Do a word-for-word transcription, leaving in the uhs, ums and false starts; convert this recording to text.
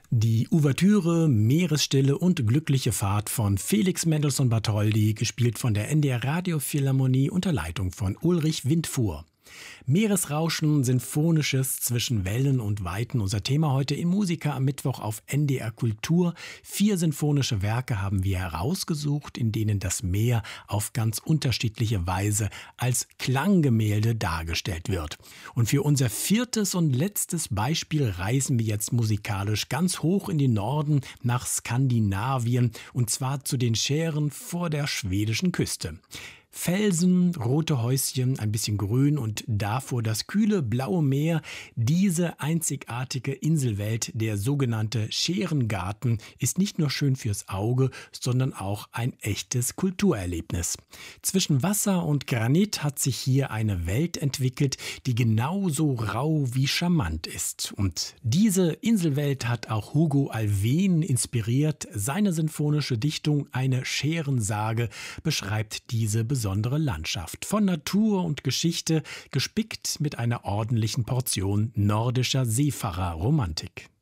Die Ouvertüre Meeresstille und glückliche Fahrt von Felix Mendelssohn Bartholdy, gespielt von der N D R Radiophilharmonie unter Leitung von Ulrich Windfuhr. Meeresrauschen, Sinfonisches zwischen Wellen und Weiten. Unser Thema heute im Musiker am Mittwoch auf N D R Kultur. Vier sinfonische Werke haben wir herausgesucht, in denen das Meer auf ganz unterschiedliche Weise als Klanggemälde dargestellt wird. Und für unser viertes und letztes Beispiel reisen wir jetzt musikalisch ganz hoch in den Norden nach Skandinavien, und zwar zu den Schären vor der schwedischen Küste. Felsen, rote Häuschen, ein bisschen Grün und davor das kühle blaue Meer. Diese einzigartige Inselwelt, der sogenannte Schärengarten, ist nicht nur schön fürs Auge, sondern auch ein echtes Kulturerlebnis. Zwischen Wasser und Granit hat sich hier eine Welt entwickelt, die genauso rau wie charmant ist. Und diese Inselwelt hat auch Hugo Alfvén inspiriert. Seine sinfonische Dichtung »Eine Schärensage« beschreibt diese besondere besondere Landschaft, von Natur und Geschichte, gespickt mit einer ordentlichen Portion nordischer Seefahrerromantik.